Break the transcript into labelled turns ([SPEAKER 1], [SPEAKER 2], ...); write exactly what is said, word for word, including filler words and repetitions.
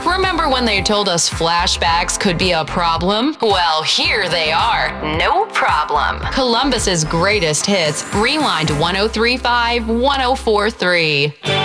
[SPEAKER 1] Remember when they told us flashbacks could be a problem? Well, here they are. No problem. Columbus's greatest hits. Rewind one oh three point five, one oh four point three.